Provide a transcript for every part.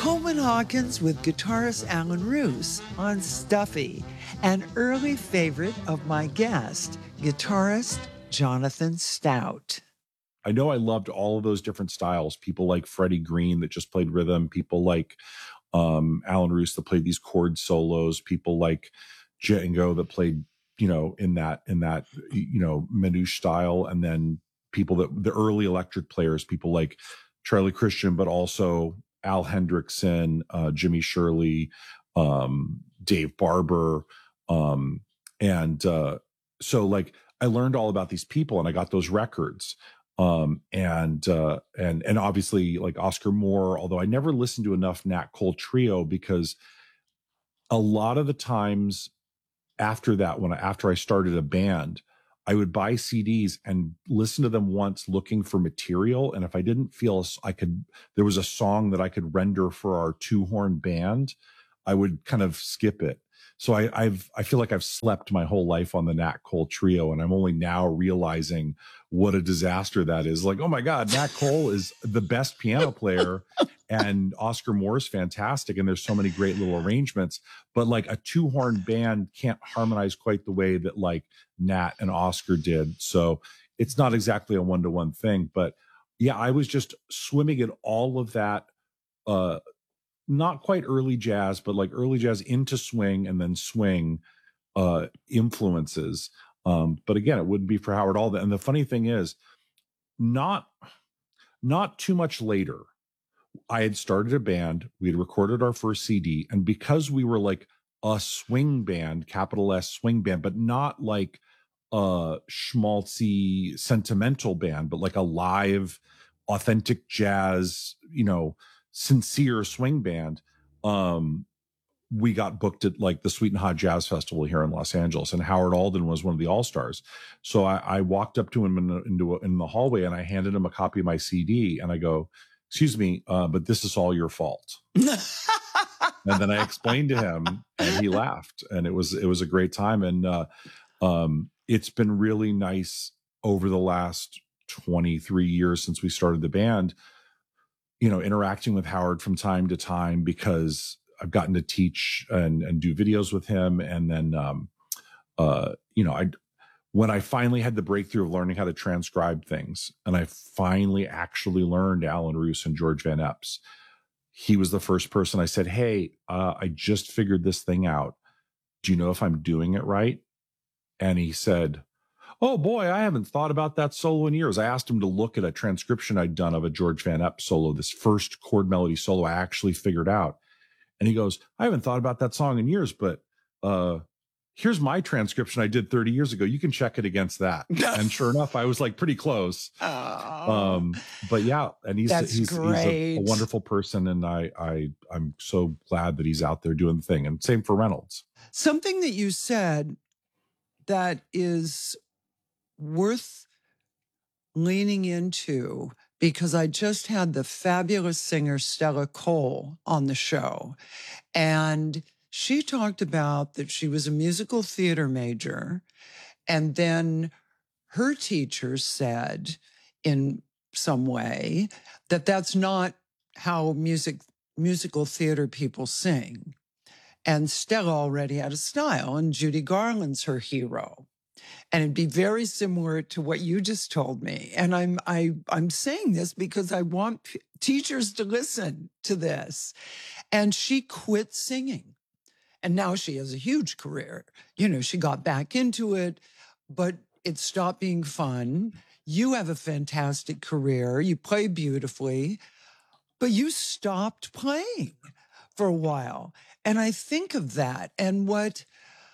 Coleman Hawkins with guitarist Alan Roos on Stuffy, an early favorite of my guest, guitarist Jonathan Stout. I know I loved all of those different styles. People like Freddie Green that just played rhythm. People like Alan Roos that played these chord solos. People like Django that played, in that Manouche style. And then people the early electric players, people like Charlie Christian, but also Al Hendrickson, Jimmy Shirley, Dave Barber. So like I learned all about these people and I got those records. And obviously like Oscar Moore, although I never listened to enough Nat Cole Trio because a lot of the times after that, after I started a band, I would buy CDs and listen to them once looking for material. And if I didn't feel there was a song that I could render for our 2-horn band, I would kind of skip it. So I feel like I've slept my whole life on the Nat Cole Trio, and I'm only now realizing what a disaster that is. Like, oh my God, Nat Cole is the best piano player, and Oscar Moore is fantastic, and there's so many great little arrangements. But like a 2-horn band can't harmonize quite the way that like Nat and Oscar did. So it's not exactly a one-to-one thing. But yeah, I was just swimming in all of that. Not quite early jazz, but like early jazz into swing and then swing influences. But again, it wouldn't be for Howard Alden. And the funny thing is, not too much later, I had started a band. We had recorded our first CD. And because we were like a swing band, capital S swing band, but not like a schmaltzy sentimental band, but like a live, authentic jazz, sincere swing band, we got booked at like the Sweet and Hot Jazz Festival here in Los Angeles, and Howard Alden was one of the all-stars. So I walked up to him in the hallway and I handed him a copy of my CD and I go, excuse me, but this is all your fault. And then I explained to him and he laughed, and it was a great time. And it's been really nice over the last 23 years since we started the band, interacting with Howard from time to time, because I've gotten to teach and do videos with him. And then, when I finally had the breakthrough of learning how to transcribe things, and I finally actually learned Alan Roos and George Van Eps, he was the first person I said, hey, I just figured this thing out. Do you know if I'm doing it right? And he said, oh boy, I haven't thought about that solo in years. I asked him to look at a transcription I'd done of a George Van Eps solo, this first chord melody solo I actually figured out. And he goes, I haven't thought about that song in years, but here's my transcription I did 30 years ago. You can check it against that. And sure enough, I was like pretty close. But yeah, and he's a wonderful person, and I'm so glad that he's out there doing the thing. And same for Reynolds. Something that you said that is worth leaning into, because I just had the fabulous singer Stella Cole on the show, and she talked about that she was a musical theater major, and then her teacher said in some way that that's not how musical theater people sing. And Stella already had a style, and Judy Garland's her hero. And it'd be very similar to what you just told me. And I'm saying this because I want teachers to listen to this. And she quit singing. And now she has a huge career. She got back into it, but it stopped being fun. You have a fantastic career. You play beautifully, but you stopped playing for a while. And I think of that, and what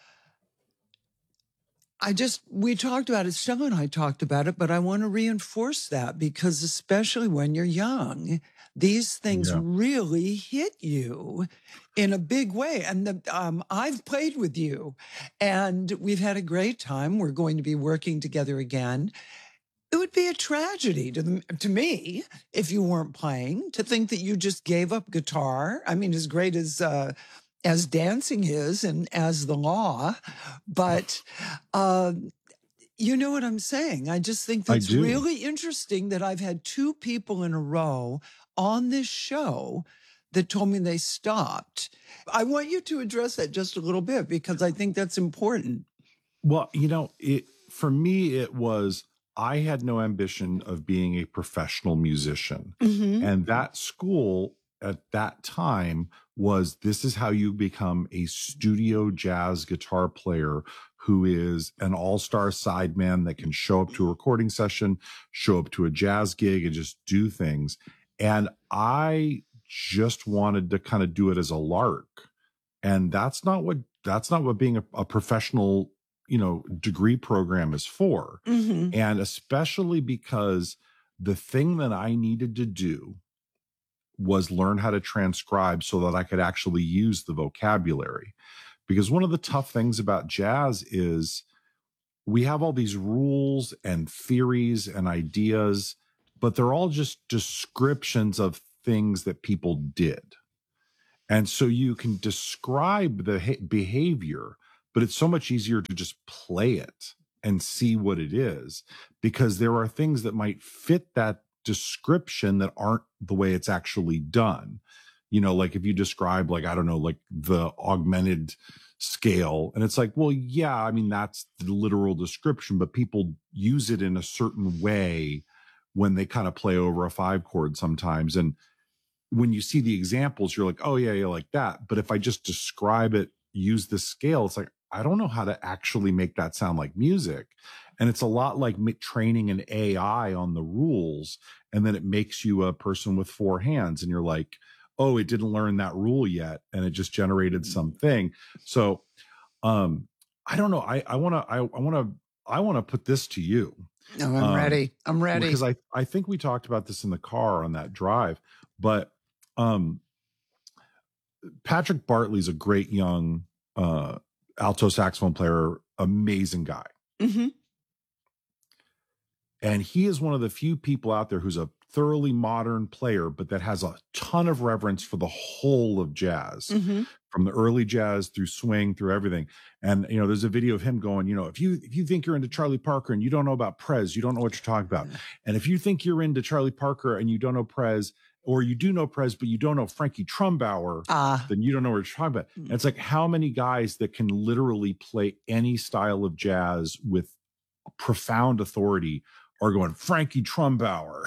we talked about it, Stella and I talked about it, but I want to reinforce that, because especially when you're young, these things really hit you in a big way. And I've played with you, and we've had a great time. We're going to be working together again. It would be a tragedy to me if you weren't playing, to think that you just gave up guitar. I mean, as great as dancing is and as the law, but you know what I'm saying? I just think that's really interesting that I've had two people in a row on this show that told me they stopped. I want you to address that just a little bit because I think that's important. Well, you know, for me, it was, I had no ambition of being a professional musician. Mm-hmm. And that school at that time was, this is how you become a studio jazz guitar player who is an all-star sideman that can show up to a recording session, show up to a jazz gig and just do things. And I just wanted to kind of do it as a lark. And that's not what being a professional, you know, degree program is for. Mm-hmm. And especially because the thing that I needed to do was learn how to transcribe so that I could actually use the vocabulary. Because one of the tough things about jazz is we have all these rules and theories and ideas, but they're all just descriptions of things that people did. And so you can describe the behavior, but it's so much easier to just play it and see what it is, because there are things that might fit that description that aren't the way it's actually done. You know, like if you describe, like, I don't know, like the augmented scale, and it's like, well, yeah, I mean, that's the literal description, but people use it in a certain way when they kind of play over a 5 chord sometimes. And when you see the examples, you're like, oh yeah, like that. But if I just describe it, use the scale, it's like, I don't know how to actually make that sound like music. And it's a lot like training an AI on the rules. And then it makes you a person with 4 hands. And you're like, oh, it didn't learn that rule yet. And it just generated something. So, I don't know. I want to put this to you. No, I'm ready. I'm ready. Because I think we talked about this in the car on that drive, but Patrick Bartley's a great young alto saxophone player, amazing guy. Mm-hmm. And he is one of the few people out there who's a thoroughly modern player, but that has a ton of reverence for the whole of jazz, Mm-hmm. from the early jazz through swing, through everything. And, you know, there's a video of him going, you know, if you think you're into Charlie Parker and you don't know about Prez, you don't know what you're talking about. And if you think you're into Charlie Parker and you don't know Prez, or you do know Prez, but you don't know Frankie Trumbauer, then you don't know what you're talking about. And it's like, how many guys that can literally play any style of jazz with profound authority are going Frankie Trumbauer?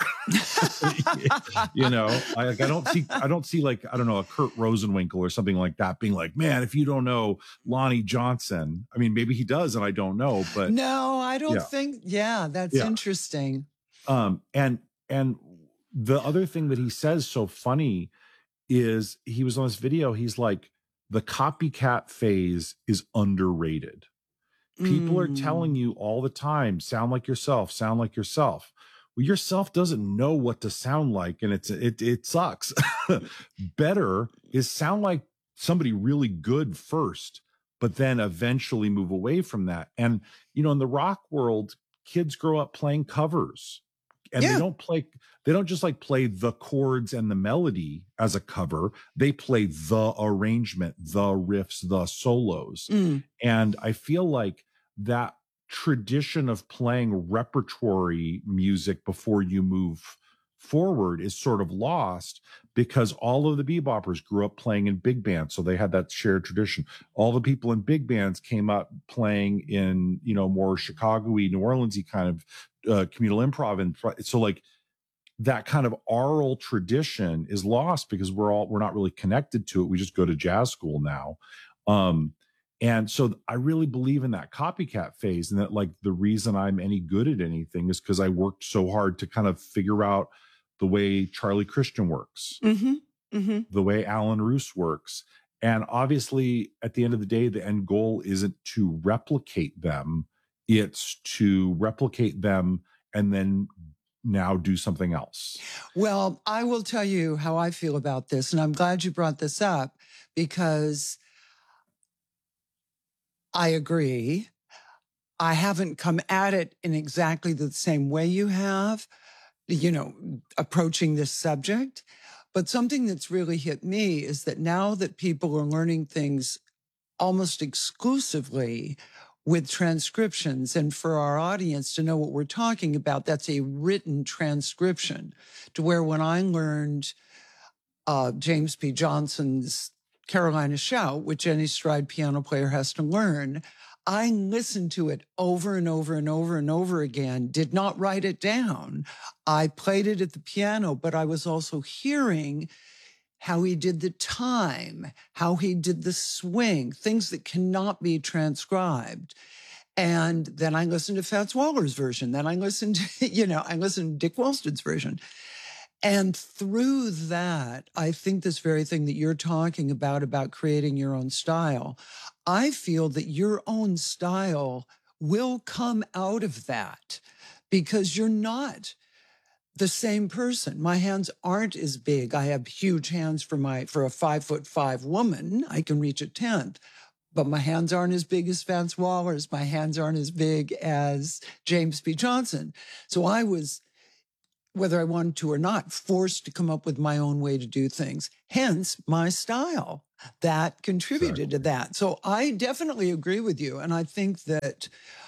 You know, I don't see like, I don't know, a Kurt Rosenwinkel or something like that being like, man, if you don't know Lonnie Johnson, I mean, maybe he does, and I don't know, but no, I don't think. Yeah, that's interesting. And the other thing that he says so funny is, he was on this video, he's like, the copycat phase is underrated. People are telling you all the time, sound like yourself, sound like yourself. Well, yourself doesn't know what to sound like, and it sucks. Better is sound like somebody really good first, but then eventually move away from that. And, you know, in the rock world, kids grow up playing covers, and they don't just like play the chords and the melody as a cover. They play the arrangement, the riffs, the solos. And I feel like that tradition of playing repertory music before you move forward is sort of lost, because all of the beboppers grew up playing in big bands, so they had that shared tradition. All the people in big bands came up playing in, you know, more Chicago-y, New Orleans-y kind of communal improv, and so like that kind of oral tradition is lost because we're not really connected to it. We just go to jazz school now. And so I really believe in that copycat phase, and that like the reason I'm any good at anything is because I worked so hard to kind of figure out the way Charlie Christian works, the way Alan Roos works. And obviously at the end of the day, the end goal isn't to replicate them. It's to replicate them and then now do something else. Well, I will tell you how I feel about this, and I'm glad you brought this up, because I agree. I haven't come at it in exactly the same way you have, you know, approaching this subject. But something that's really hit me is that now that people are learning things almost exclusively with transcriptions, and for our audience to know what we're talking about, that's a written transcription, to where when I learned James P. Johnson's Carolina Shout, which any stride piano player has to learn. I listened to it over and over and over and over again, did not write it down. I played it at the piano, but I was also hearing how he did the time, how he did the swing, things that cannot be transcribed. And then I listened to Fats Waller's version. Then I listened to, I listened to Dick Wolsted's version. And through that, I think this very thing that you're talking about creating your own style, I feel that your own style will come out of that because you're not the same person. My hands aren't as big. I have huge hands for a 5'5" woman. I can reach a 10th, but my hands aren't as big as Fats Waller's. My hands aren't as big as James P. Johnson. So I was, whether I wanted to or not, forced to come up with my own way to do things. Hence my style that contributed to that. So I definitely agree with you. And I think that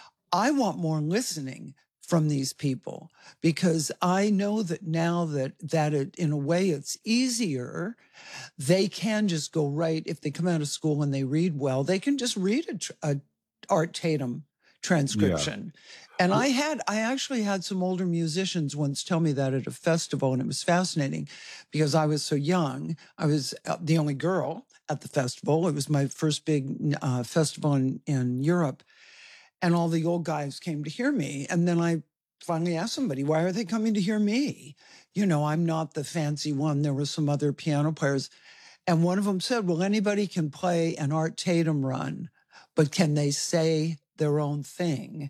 I want more listening from these people because I know that now that it, in a way, it's easier. They can just go right, if they come out of school and they read well, they can just read a Art Tatum transcription. Yeah. And I actually had some older musicians once tell me that at a festival, and it was fascinating because I was so young. I was the only girl at the festival. It was my first big festival in Europe. And all the old guys came to hear me. And then I finally asked somebody, why are they coming to hear me? I'm not the fancy one. There were some other piano players. And one of them said, well, anybody can play an Art Tatum run, but can they say their own thing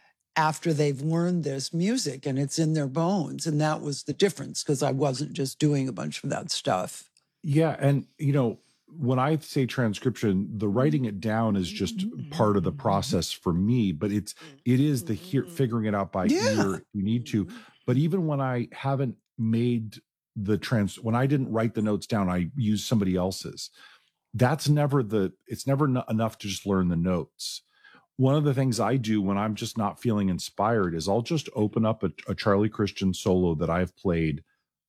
after they've learned this music and it's in their bones? And that was the difference because I wasn't just doing a bunch of that stuff. Yeah. And, when I say transcription, the writing it down is just part of the process for me, but it is the figuring it out by ear. You need to, but even when I haven't made when I didn't write the notes down, I used somebody else's. It's never enough to just learn the notes. One of the things I do when I'm just not feeling inspired is I'll just open up a Charlie Christian solo that I've played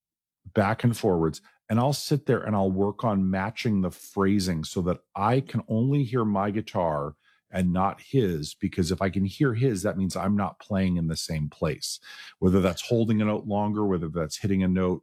back and forwards, and I'll sit there and I'll work on matching the phrasing so that I can only hear my guitar and not his, because if I can hear his, that means I'm not playing in the same place, whether that's holding a note longer, whether that's hitting a note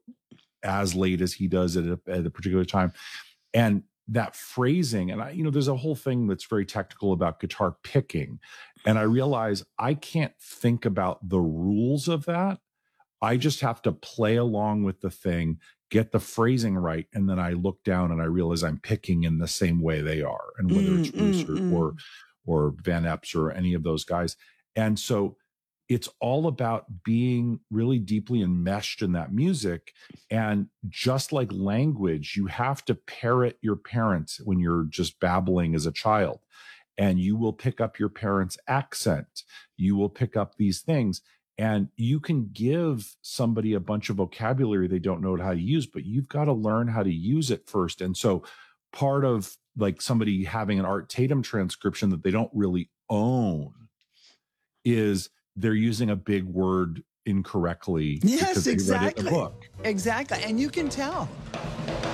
as late as he does at a particular time. And that phrasing, and there's a whole thing that's very technical about guitar picking. And I realize I can't think about the rules of that. I just have to play along with the thing, get the phrasing right, and then I look down and I realize I'm picking in the same way they are, and whether it's Bruce or Van Epps or any of those guys. And so it's all about being really deeply enmeshed in that music. And just like language, you have to parrot your parents when you're just babbling as a child, and you will pick up your parents' accent. You will pick up these things. And you can give somebody a bunch of vocabulary they don't know how to use, but you've got to learn how to use it first. And so part of like somebody having an Art Tatum transcription that they don't really own is they're using a big word incorrectly. Yes, because exactly. they read it in a book. Exactly. And you can tell.